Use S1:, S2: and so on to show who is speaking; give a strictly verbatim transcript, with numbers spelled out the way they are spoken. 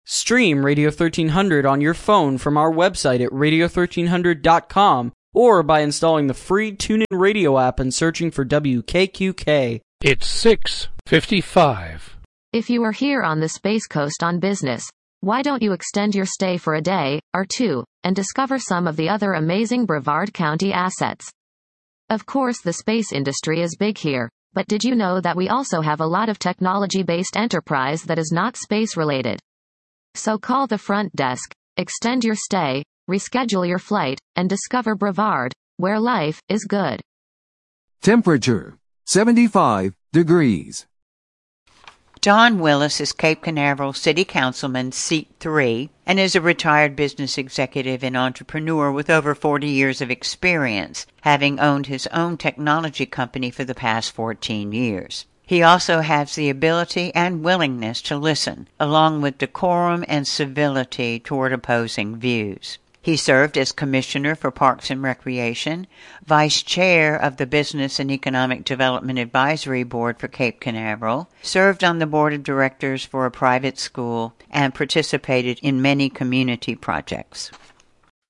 S1: Stream Radio thirteen hundred on your phone from our website at radio thirteen hundred dot com or by installing the free TuneIn Radio app and searching for W K Q K.
S2: It's six fifty-five.
S3: If you are here on the Space Coast on business, why don't you extend your stay for a day, or two, and discover some of the other amazing Brevard County assets? Of course, the space industry is big here, but did you know that we also have a lot of technology-based enterprise that is not space-related? So call the front desk, extend your stay, reschedule your flight, and discover Brevard, where life is good.
S4: Temperature, seventy-five degrees.
S5: Don Willis is Cape Canaveral City Councilman, Seat three, and is a retired business executive and entrepreneur with over forty years of experience, having owned his own technology company for the past fourteen years. He also has the ability and willingness to listen, along with decorum and civility toward opposing views. He served as Commissioner for Parks and Recreation, Vice Chair of the Business and Economic Development Advisory Board for Cape Canaveral, served on the Board of Directors for a private school, and participated in many community projects.